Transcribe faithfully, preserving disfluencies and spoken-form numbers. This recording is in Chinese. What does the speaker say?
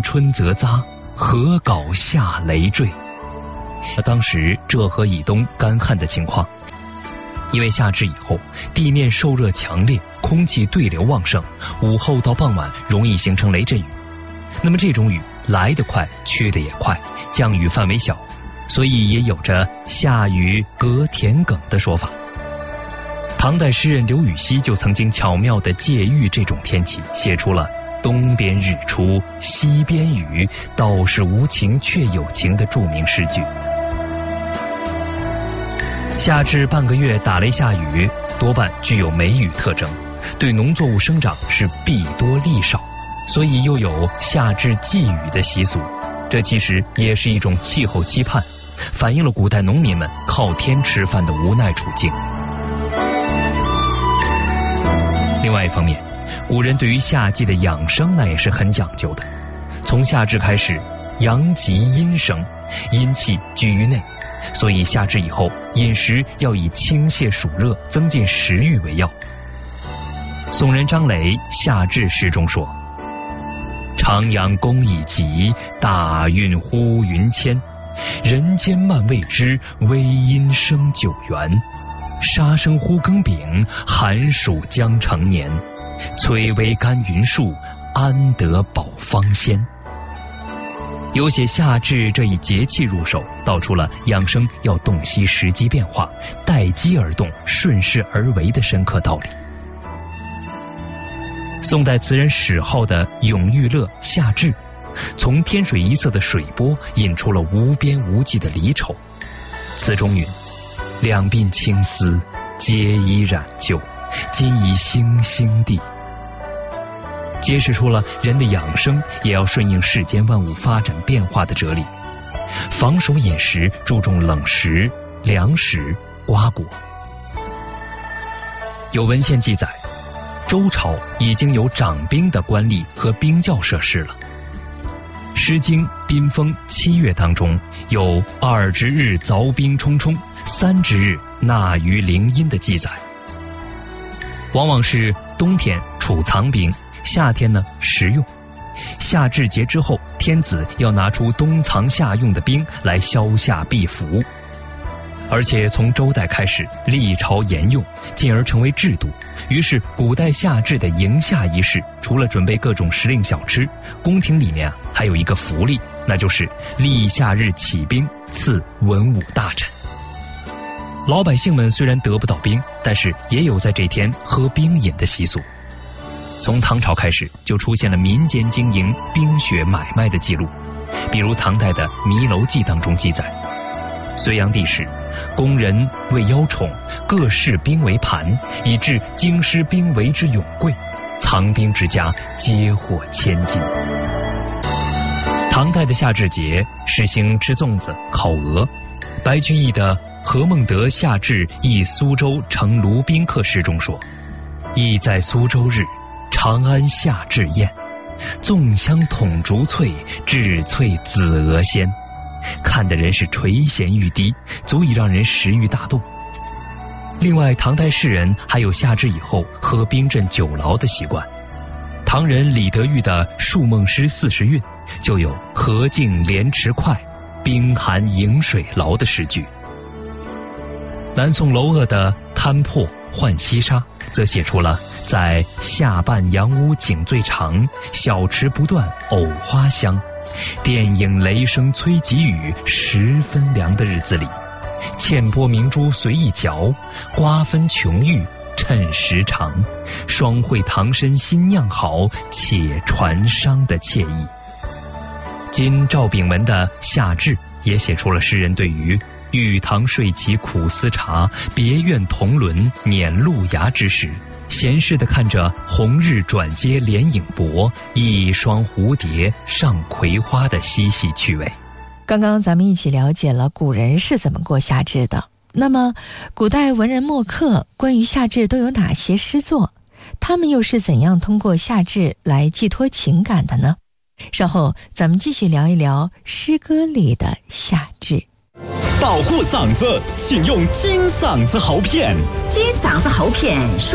春则匝，何稿夏雷坠。当时浙河以东干旱的情况，因为夏至以后地面受热强烈，空气对流旺盛，午后到傍晚容易形成雷阵雨。那么这种雨来得快，去得也快，降雨范围小，所以也有着夏雨隔田埂的说法。唐代诗人刘禹锡就曾经巧妙地借喻这种天气，写出了东边日出西边雨，道是无晴却有晴的著名诗句。夏至半个月打雷下雨，多半具有梅雨特征，对农作物生长是弊多利少，所以又有夏至祭雨的习俗。这其实也是一种气候期盼，反映了古代农民们靠天吃饭的无奈处境。另外一方面，古人对于夏季的养生那也是很讲究的。从夏至开始，阳极阴生，阴气居于内，所以夏至以后饮食要以清泻暑热、增进食欲为要。宋人张磊《夏至》诗中说：“长阳公已极，大运忽云迁。人间慢未知，微阴生九元。杀生忽更丙，寒暑将成年。崔微甘云树，安得保芳仙。”有写夏至这一节气入手，道出了养生要洞悉时机变化，待机而动，顺势而为的深刻道理。宋代词人史浩的《永遇乐·夏至》，从天水一色的水波引出了无边无际的离愁。词中云：“两鬓青丝，皆已染旧，今已星星地。”揭示出了人的养生也要顺应世间万物发展变化的哲理。防暑饮食注重冷食、凉食、瓜果。有文献记载，周朝已经有掌兵的官吏和兵教设施了。《诗经·宾风·七月》当中有二之日凿冰冲冲，三之日纳于陵阴的记载。往往是冬天储藏兵，夏天呢食用。夏至节之后，天子要拿出冬藏夏用的兵来消夏避伏。而且从周代开始历朝沿用，进而成为制度。于是古代夏至的迎夏仪式，除了准备各种时令小吃，宫廷里面啊还有一个福利，那就是立夏日起兵，赐文武大臣。老百姓们虽然得不到兵，但是也有在这天喝冰饮的习俗。从唐朝开始就出现了民间经营冰雪买卖的记录，比如唐代的《弥楼记》当中记载，隋炀帝时，宫人为邀宠，各饰兵为盘，以致京师兵为之永贵，藏兵之家皆获千金。唐代的夏至节实行吃粽子、烤鹅。白居易的《何孟德夏至忆苏州乘卢宾客》诗中说：“忆在苏州日，长安夏至宴，粽香筒竹脆，炙脆紫鹅鲜。”看的人是垂涎欲滴，足以让人食欲大动。另外，唐代士人还有夏至以后喝冰镇酒醪的习惯。唐人李德裕的《述梦诗四十韵》就有“荷尽莲池快，冰寒饮水醪”的诗句。南宋娄鹗的《勘破浣溪沙》则写出了在夏半阳屋景最长，小池不断藕花香，电影雷声催急雨，十分凉的日子里，茜波明珠随意嚼，瓜分琼玉趁时长，双会唐参新酿好，且传觞的惬意。今赵炳文的《夏至》也写出了诗人对于玉堂睡起苦思茶，别院同轮碾露芽之时，闲适地看着红日转接连影薄，一双蝴蝶上葵花的嬉戏趣味。 刚刚咱们一起了解了古人是怎么过夏至的。那么古代文人墨客关于夏至都有哪些诗作？他们又是怎样通过夏至来寄托情感的呢？稍后咱们继续聊一聊诗歌里的夏至。 保护嗓子，请用金嗓子喉片。 金嗓子喉片。